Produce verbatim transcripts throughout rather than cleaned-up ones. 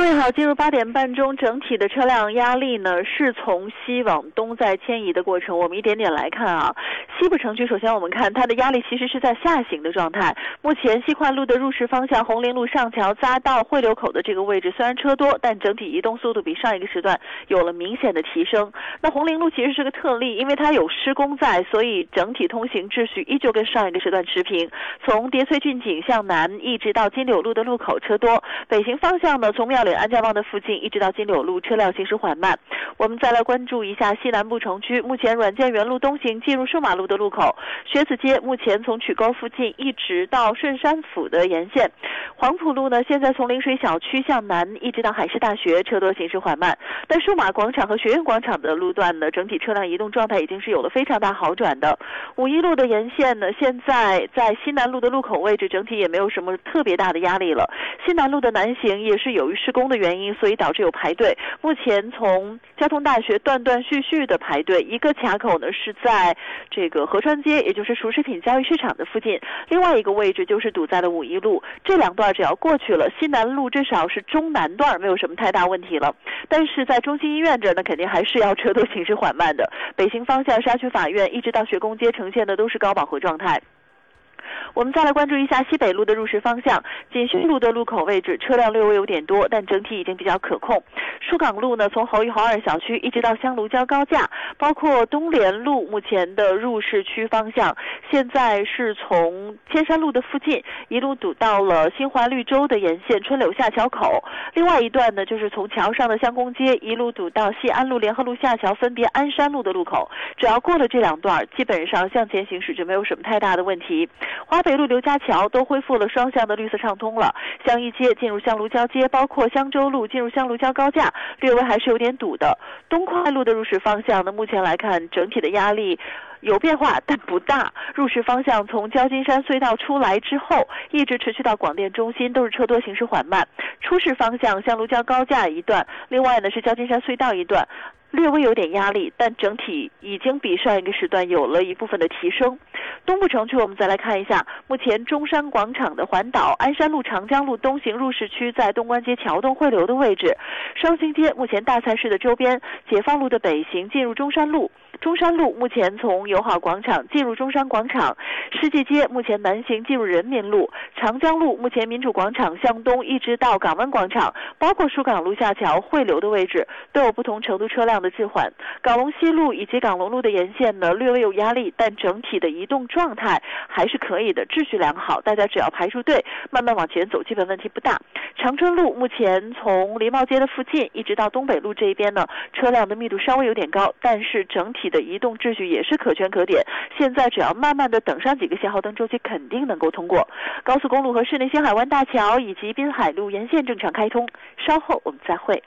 各位好，进入八点半钟，整体的车辆压力呢是从西往东在迁移的过程。我们一点点来看啊，西部城区首先我们看它的压力其实是在下行的状态。目前西快路的入市方向，红林路上桥匝道汇流口的这个位置虽然车多，但整体移动速度比上一个时段有了明显的提升。那红林路其实是个特例，因为它有施工在，所以整体通行秩序依旧跟上一个时段持平。从叠翠郡景向南一直到金柳路的路口车多，北行方向呢从庙里安家旺的附近一直到金柳路车辆行驶缓慢。我们再来关注一下西南部城区，目前软件园路东行进入数码路的路口，学子街目前从曲沟附近一直到顺山府的沿线。黄埔路呢现在从临水小区向南一直到海事大学车多行驶缓慢，但数码广场和学院广场的路段呢整体车辆移动状态已经是有了非常大好转的。五一路的沿线呢现在在西南路的路口位置整体也没有什么特别大的压力了。西南路的南行也是由于施工的原因，所以导致有排队。目前从交通大学断断续续的排队，一个卡口呢是在这个河川街，也就是熟食品交易市场的附近，另外一个位置就是堵在了五一路。这两段只要过去了，西南路至少是中南段没有什么太大问题了。但是在中心医院这儿呢，肯定还是要车多行驶缓慢的。北行方向沙区法院一直到学宫街呈现的都是高饱和状态。我们再来关注一下西北路的入市方向，锦绣路的路口位置车辆略微有点多，但整体已经比较可控。疏港路呢，从侯一侯二小区一直到香炉交高架，包括东联路目前的入市区方向，现在是从千山路的附近一路堵到了新华绿洲的沿线春柳下桥口，另外一段呢就是从桥上的香宫街一路堵到西安路联合路下桥分别鞍山路的路口，只要过了这两段，基本上向前行驶就没有什么太大的问题。华北路刘家桥都恢复了双向的绿色畅通了，香一街进入香炉交街，包括香洲路进入香炉交高架，略微还是有点堵的。东快路的入市方向呢，目前来看整体的压力有变化，但不大。入市方向从焦金山隧道出来之后，一直持续到广电中心，都是车多行驶缓慢。出市方向香炉交高架一段，另外呢是焦金山隧道一段，略微有点压力，但整体已经比上一个时段有了一部分的提升。东部城区我们再来看一下，目前中山广场的环岛、鞍山路、长江路东行入市区在东关街桥洞汇流的位置，双星街目前大菜市的周边，解放路的北行进入中山路，中山路目前从友好广场进入中山广场，世界街目前南行进入人民路，长江路目前民主广场向东一直到港湾广场，包括疏港路下桥汇流的位置都有不同程度车辆的滞缓。港龙西路以及港龙路的沿线呢略微有压力，但整体的移动状态还是可以的，秩序良好，大家只要排出队慢慢往前走基本问题不大。长春路目前从林茂街的附近一直到东北路这一边呢，车辆的密度稍微有点高，但是整体的移动秩序也是可圈可点，现在只要慢慢的等上几个信号灯周期肯定能够通过。高速公路和市内新海湾大桥以及滨海路沿线正常开通，稍后我们再会。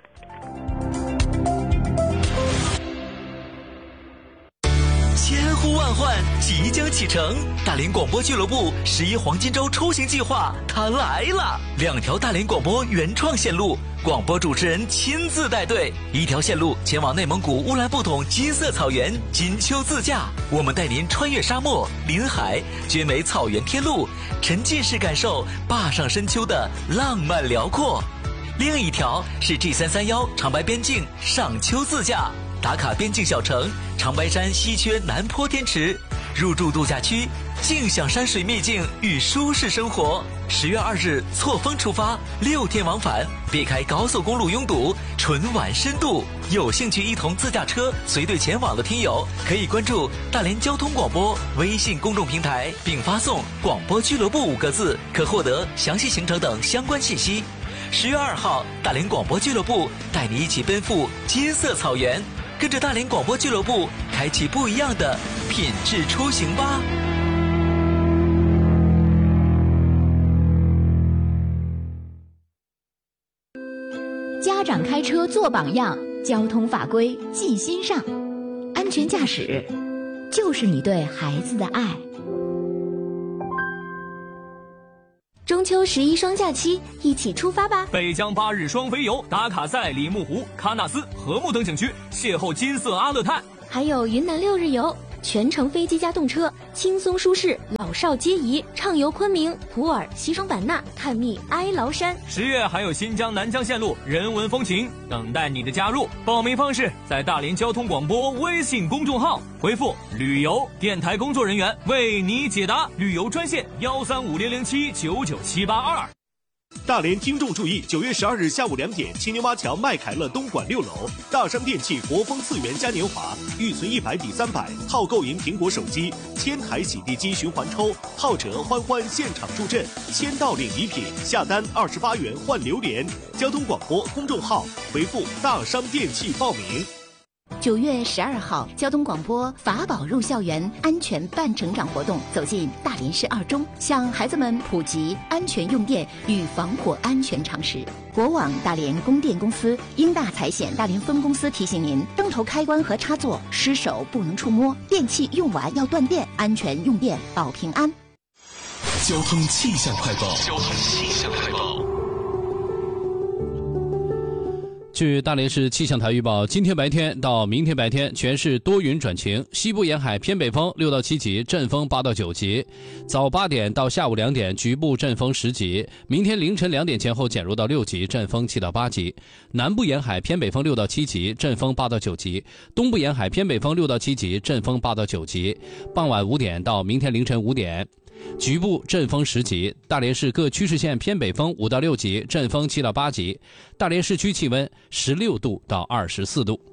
千呼万唤即将启程，大连广播俱乐部十一黄金周出行计划它来了，两条大连广播原创线路，广播主持人亲自带队，一条线路前往内蒙古乌兰布统金色草原金秋自驾，我们带您穿越沙漠林海，绝美草原天路，沉浸式感受坝上深秋的浪漫辽阔。另一条是 G 三三一 长白边境上秋自驾，打卡边境小城长白山西缺南坡天池，入住度假区，尽享山水秘境与舒适生活。十月二日错峰出发，六天往返，避开高速公路拥堵，纯玩深度。有兴趣一同自驾车随队前往的听友，可以关注大连交通广播微信公众平台，并发送广播俱乐部五个字，可获得详细行程等相关信息。十月二号，大连广播俱乐部带你一起奔赴金色草原，跟着大连广播俱乐部开启不一样的品质出行吧。 家长开车做榜样，交通法规记心上，安全驾驶就是你对孩子的爱。中秋十一双假期，一起出发吧！ 北疆八日双飞游，打卡在里木湖、喀纳斯、禾木等景区，邂逅金色阿勒泰； 还有云南六日游， 全程飞机加动车，轻松舒适，老少皆宜，畅游昆明、普洱、西双版纳，探秘哀牢山。 十月还有新疆南疆线路人文风情等待你的加入。报名方式在大连交通广播微信公众号回复旅游，电台工作人员为你解答。旅游专线幺三五零零七九九七八二。 大连听众注意，九月十二日下午两点，青牛洼桥麦凯乐东莞六楼，大商电器国风次元嘉年华，预存一百抵三百，套购赢苹果手机，千台洗地机循环抽，浩哲欢欢现场助阵，签到领礼品，下单二十八元换榴莲。交通广播公众号回复大商电器报名。 九月十二号，交通广播法宝入校园安全伴成长活动走进大连市二中，向孩子们普及安全用电与防火安全常识。国网大连供电公司、英大财险大连分公司提醒您：灯头开关和插座失手不能触摸，电器用完要断电，安全用电保平安。 交通气象快报。交通气象快报。 据大连市气象台预报，今天白天到明天白天全市多云转晴，西部沿海偏北风六到七级，阵风八到九级，早八点到下午两点局部阵风十级，明天凌晨两点前后减弱到六级，阵风七到八级。南部沿海偏北风六到七级，阵风八到九级，东部沿海偏北风六到七级，阵风八到九级。傍晚五点到明天凌晨五点。局部阵风十级，大连市各区市县偏北风五到六级，阵风七到八级。大连市区气温十六度到二十四度。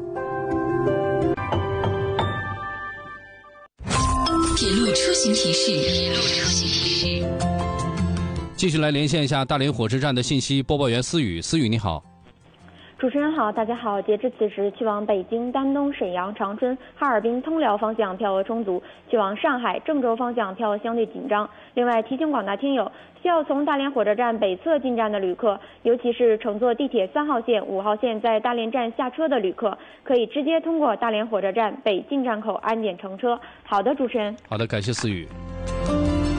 铁路出行提示。铁路出行提示。 继续来连线一下大连火车站的信息播报员思雨。思雨你好。 主持人好，大家好。截至此时，去往北京、丹东、沈阳、长春、哈尔滨、通辽方向票额充足，去往上海、郑州方向票额相对紧张。另外，提醒广大听友，需要从大连火车站北侧进站的旅客，尤其是乘坐地铁三号线、五号线在大连站下车的旅客，可以直接通过大连火车站北进站口安检乘车。好的，主持人。 好的，感谢思雨。